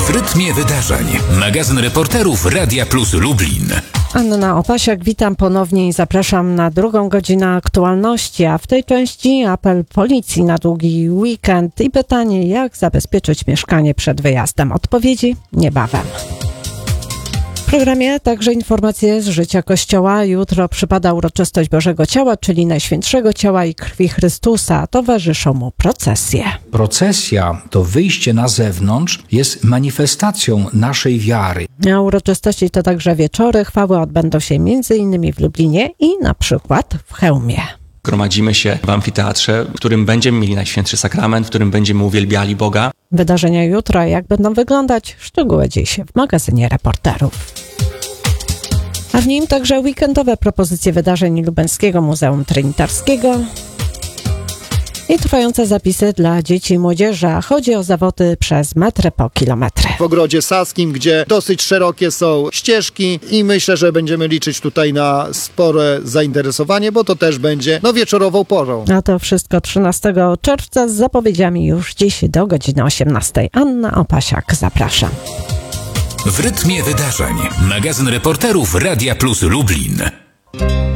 W rytmie wydarzeń. Magazyn reporterów Radia Plus Lublin. Anna Opasiak, witam ponownie i zapraszam na drugą godzinę aktualności, a w tej części apel policji na długi weekend i pytanie, jak zabezpieczyć mieszkanie przed wyjazdem. Odpowiedzi niebawem. W programie także informacje z życia Kościoła. Jutro przypada uroczystość Bożego Ciała, czyli Najświętszego Ciała i Krwi Chrystusa. Towarzyszą mu procesje. Procesja, to wyjście na zewnątrz, jest manifestacją naszej wiary. A uroczystości to także wieczory. Chwały odbędą się m.in. w Lublinie i na przykład w Chełmie. Gromadzimy się w amfiteatrze, w którym będziemy mieli Najświętszy Sakrament, w którym będziemy uwielbiali Boga. Wydarzenia jutro, jak będą wyglądać, szczegóły dziś w magazynie reporterów. A w nim także weekendowe propozycje wydarzeń Lubelskiego Muzeum Trinitarskiego i trwające zapisy dla dzieci i młodzieży. Chodzi o zawody przez metry po kilometry. W Ogrodzie Saskim, gdzie dosyć szerokie są ścieżki i myślę, że będziemy liczyć tutaj na spore zainteresowanie, bo to też będzie wieczorową porą. A to wszystko 13 czerwca z zapowiedziami już dziś do godziny 18. Anna Opasiak, zapraszam. W rytmie wydarzeń. Magazyn reporterów Radia Plus Lublin.